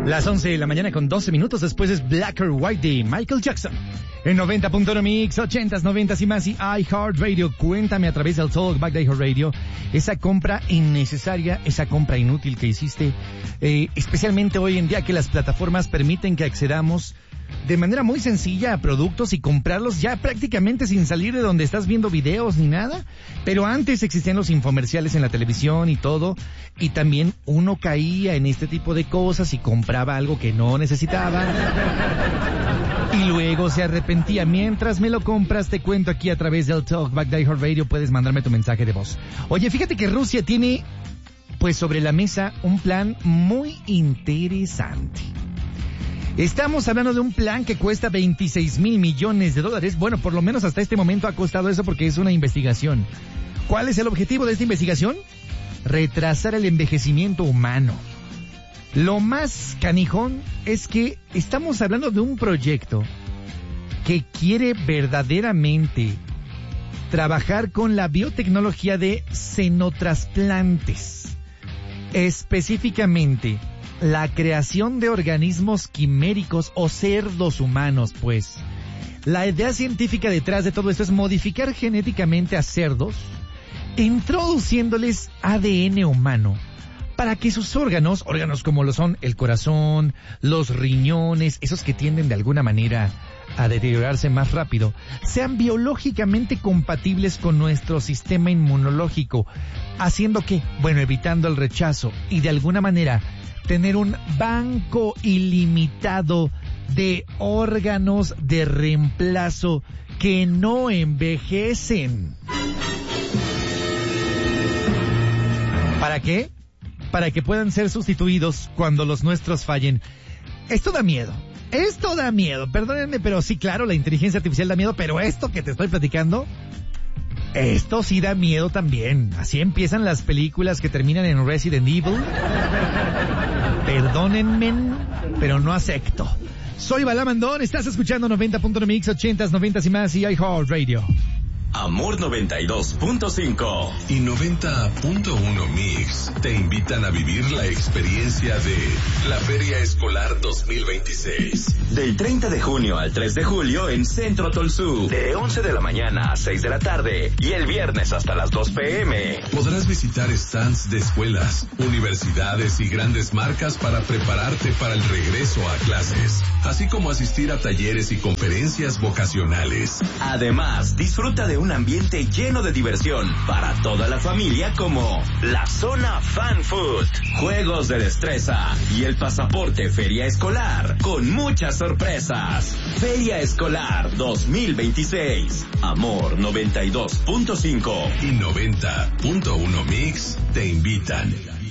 Las 11 de la mañana con 12 minutos después es Black or White de Michael Jackson. En 90.1 Mix, 80s, 90s y más y iHeartRadio. Cuéntame a través del Talkback de iHeartRadio esa compra innecesaria, esa compra inútil que hiciste, especialmente hoy en día que las plataformas permiten que accedamos de manera muy sencilla a productos y comprarlos ya prácticamente sin salir de donde estás viendo videos ni nada. Pero antes existían los infomerciales en la televisión y todo, y también uno caía en este tipo de cosas y compraba algo que no necesitaba y luego se arrepentía. Mientras me lo compras, te cuento aquí a través del Talkback de iHeartRadio, puedes mandarme tu mensaje de voz. Oye, fíjate que Rusia tiene pues sobre la mesa un plan muy interesante. Estamos hablando de un plan que cuesta $26 mil millones. Bueno, por lo menos hasta este momento ha costado eso porque es una investigación. ¿Cuál es el objetivo de esta investigación? Retrasar el envejecimiento humano. Lo más canijón es que estamos hablando de un proyecto que quiere verdaderamente trabajar con la biotecnología de xenotrasplantes. Específicamente, la creación de organismos quiméricos o cerdos humanos, pues. La idea científica detrás de todo esto es modificar genéticamente a cerdos, introduciéndoles ADN humano, para que sus órganos como lo son el corazón, los riñones, esos que tienden de alguna manera a deteriorarse más rápido, sean biológicamente compatibles con nuestro sistema inmunológico, haciendo que, evitando el rechazo y de alguna manera tener un banco ilimitado de órganos de reemplazo que no envejecen. ¿Para qué? Para que puedan ser sustituidos cuando los nuestros fallen. Esto da miedo, perdónenme, pero sí, claro, la inteligencia artificial da miedo, pero esto que te estoy platicando, esto sí da miedo también. Así empiezan las películas que terminan en Resident Evil. Perdónenme, pero no acepto. Soy Balamandón, estás escuchando 90.1 Mix, 80s, 90s y más y iHeartRadio. Amor 92.5 y 90.1 Mix te invitan a vivir la experiencia de la Feria Escolar 2026. Del 30 de junio al 3 de julio en Centro Tolsú, de 11 de la mañana a 6 de la tarde y el viernes hasta las 2 p.m. Podrás visitar stands de escuelas, universidades y grandes marcas para prepararte para el regreso a clases, así como asistir a talleres y conferencias vocacionales. Además, disfruta de un ambiente lleno de diversión para toda la familia como la zona Fan Food, juegos de destreza y el pasaporte Feria Escolar con muchas sorpresas. Feria Escolar 2026. Amor 92.5 y 90.1 Mix te invitan.